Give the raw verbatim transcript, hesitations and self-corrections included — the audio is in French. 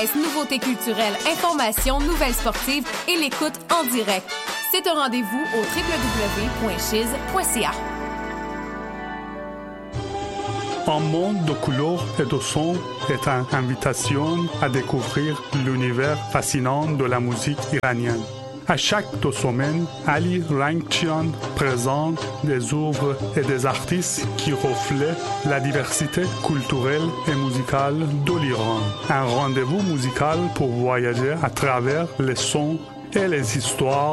presse, nouveautés culturelles, informations, nouvelles sportives et l'écoute en direct. C'est un rendez-vous au w w w point chiz point c a. Un monde de couleurs et de sons est une invitation à découvrir l'univers fascinant de la musique iranienne. À chaque deux semaines, Ali Rangchian présente des œuvres et des artistes qui reflètent la diversité culturelle et musicale de l'Iran. Un rendez-vous musical pour voyager à travers les sons et les histoires